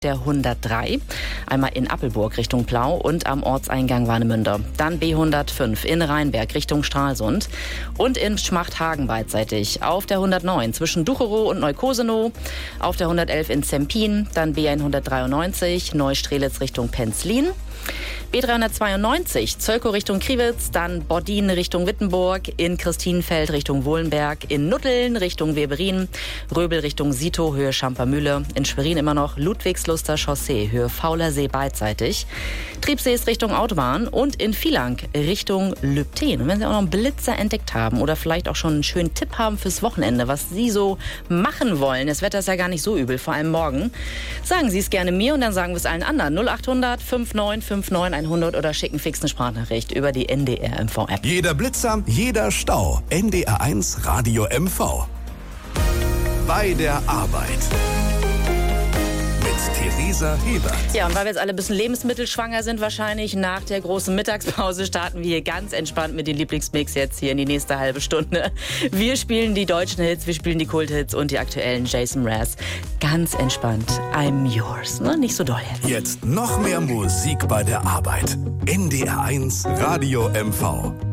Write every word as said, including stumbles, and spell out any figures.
der hundertdrei, einmal in Appelburg Richtung Plau und am Ortseingang Warnemünde. Dann B hundertfünf in Rheinberg Richtung Stralsund und in Schmachthagen beidseitig. Auf der hundertneun zwischen Ducherow und Neukosenow, auf der hundertelf in Zempin, dann B hundertdreiundneunzig Neustrelitz Richtung Penzlin. B dreihundertzweiundneunzig Zölkow Richtung Kriwitz, dann Bordin Richtung Wittenburg, in Christinenfeld Richtung Wohlenberg, in Nutteln Richtung Weberin, Röbel Richtung Sito, Höhe Schampermühle, in Schwerin immer noch Ludwigsluster Chaussee, Höhe Faulersee beidseitig, Triebsees Richtung Autobahn und in Vielang Richtung Lübten. Und wenn Sie auch noch einen Blitzer entdeckt haben oder vielleicht auch schon einen schönen Tipp haben fürs Wochenende, was Sie so machen wollen, das Wetter ist ja gar nicht so übel, vor allem morgen, sagen Sie es gerne mir und dann sagen wir es allen anderen. null achthundert neunundfünfzig neunundfünfzig hundert oder schicken fix eine Sprachnachricht über die N D R M V-App. Jeder Blitzer, jeder Stau. N D R eins Radio M V. Bei der Arbeit. Mit Theresa Hebert. Ja, und weil wir jetzt alle ein bisschen lebensmittelschwanger sind wahrscheinlich, nach der großen Mittagspause starten wir hier ganz entspannt mit den Lieblingsmix jetzt hier in die nächste halbe Stunde. Wir spielen die deutschen Hits, wir spielen die Kulthits und die aktuellen Jason Mraz. Ganz entspannt. I'm yours. Ne? Nicht so doll jetzt. Jetzt noch mehr Musik bei der Arbeit. N D R eins Radio M V.